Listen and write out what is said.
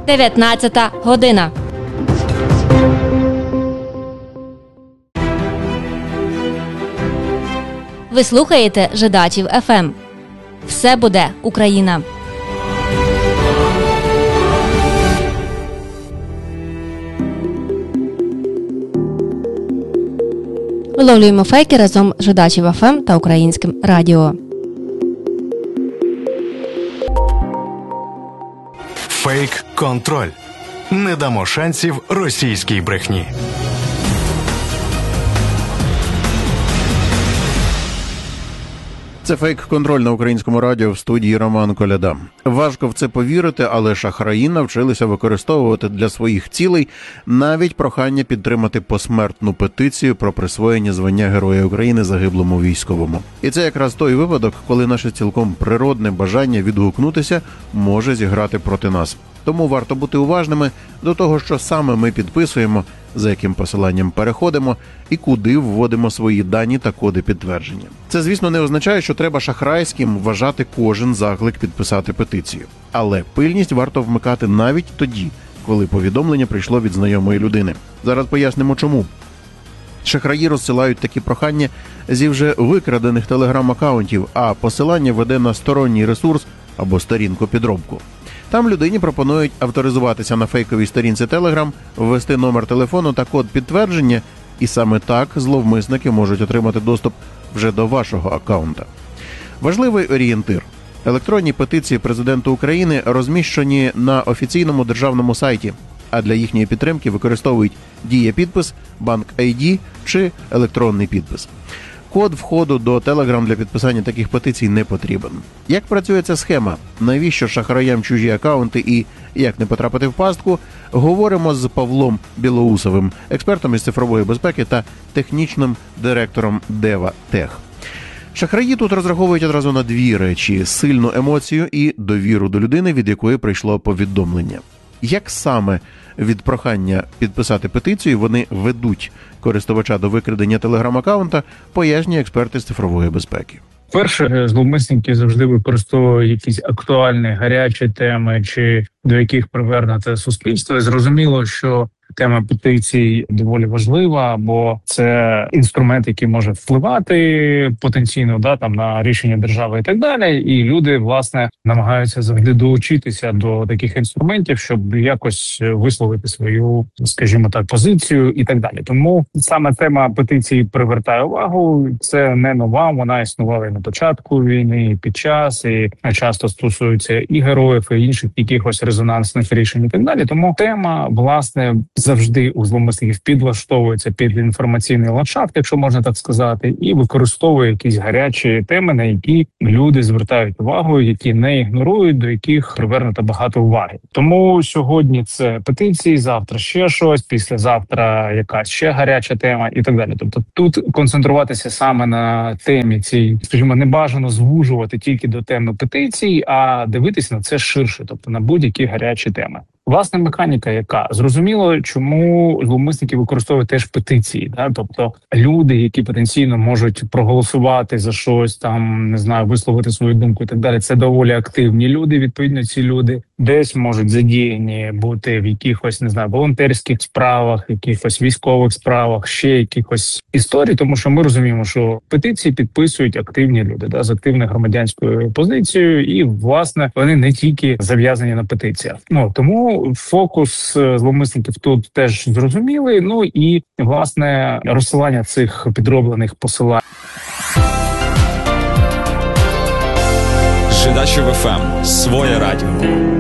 19 година. Ви слухаєте Жидачів ФМ. Все буде Україна. Виловлюємо фейки разом з Жидачів ФМ та Українським радіо. Фейк-контроль. Не дамо шансів російській брехні. Це фейк-контроль на Українському радіо, в студії Роман Коляда. Важко в це повірити, але шахраї навчилися використовувати для своїх цілей навіть прохання підтримати посмертну петицію про присвоєння звання Героя України загиблому військовому. І це якраз той випадок, коли наше цілком природне бажання відгукнутися може зіграти проти нас. Тому варто бути уважними до того, що саме ми підписуємо, за яким посиланням переходимо і куди вводимо свої дані та коди підтвердження. Це, звісно, не означає, що треба шахрайським вважати кожен заклик підписати петицію. Але пильність варто вмикати навіть тоді, коли повідомлення прийшло від знайомої людини. Зараз пояснимо чому. Шахраї розсилають такі прохання зі вже викрадених телеграм-акаунтів, а посилання веде на сторонній ресурс або сторінку-підробку. Там людині пропонують авторизуватися на фейковій сторінці Telegram, ввести номер телефону та код підтвердження, і саме так зловмисники можуть отримати доступ вже до вашого акаунта. Важливий орієнтир. Електронні петиції президенту України розміщені на офіційному державному сайті, а для їхньої підтримки використовують Дія-підпис, Банк-ID чи електронний підпис. Код входу до Telegram для підписання таких петицій не потрібен. Як працює ця схема? Навіщо шахраям чужі акаунти і як не потрапити в пастку? Говоримо з Павлом Білоусовим, експертом із цифрової безпеки та технічним директором Deva Tech. Шахраї тут розраховують одразу на дві речі – сильну емоцію і довіру до людини, від якої прийшло повідомлення. Як саме від прохання підписати петицію вони ведуть користувача до викрадення телеграм-акаунта, пояснює експерти з цифрової безпеки. Перше, зловмисники завжди використовують якісь актуальні, гарячі теми, чи до яких привернуте суспільство. І зрозуміло, що тема петицій доволі важлива, бо це інструмент, який може впливати потенційно на рішення держави і так далі. І люди, власне, намагаються завжди долучитися до таких інструментів, щоб якось висловити свою, скажімо так, позицію і так далі. Тому саме тема петицій привертає увагу. Це не нова, вона існувала і на початку війни, і під час, і часто стосується і героїв, і інших якихось резонансних рішень і так далі. Тому тема, власне, завжди у зловмисників підлаштовується під інформаційний ландшафт, якщо можна так сказати, і використовує якісь гарячі теми, на які люди звертають увагу, які не ігнорують, до яких привернуто багато уваги. Тому сьогодні це петиції, завтра ще щось, післязавтра якась ще гаряча тема і так далі. Тобто тут концентруватися саме на темі цій, скажімо, не бажано звужувати тільки до теми петицій, а дивитися на це ширше, тобто на будь-які гарячі теми. Власне, механіка яка? Зрозуміло, чому зловмисники використовують теж петиції. Тобто люди, які потенційно можуть проголосувати за щось, висловити свою думку і так далі, це доволі активні люди. Відповідно, ці люди десь можуть задіяні бути в якихось, волонтерських справах, якихось військових справах, ще якихось історій, тому що ми розуміємо, що петиції підписують активні люди, з активною громадянською позицією, і, власне, вони не тільки зав'язані на петиціях. Тому фокус зловмисників тут теж зрозумілий, і, власне, розсилання цих підроблених посилань. Жидачів ФМ. Своє радіо.